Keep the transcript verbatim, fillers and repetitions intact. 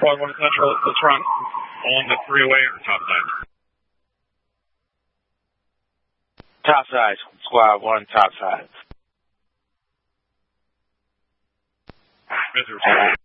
Squad one Central, let's run on the freeway or top side. Top side, Squad one, top side. Mister